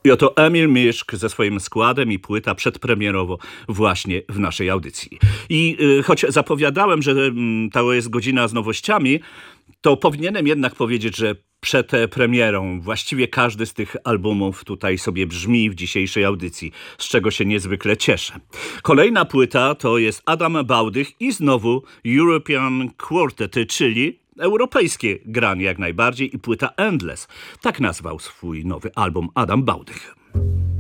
I oto Emil Miszk ze swoim składem i płyta przedpremierowo właśnie w naszej audycji. I choć zapowiadałem, że to jest godzina z nowościami, to powinienem jednak powiedzieć, że przed premierą właściwie każdy z tych albumów tutaj sobie brzmi w dzisiejszej audycji, z czego się niezwykle cieszę. Kolejna płyta to jest Adam Bałdych i znowu European Quartet, czyli europejskie granie jak najbardziej i płyta Endless. Tak nazwał swój nowy album Adam Bałdych.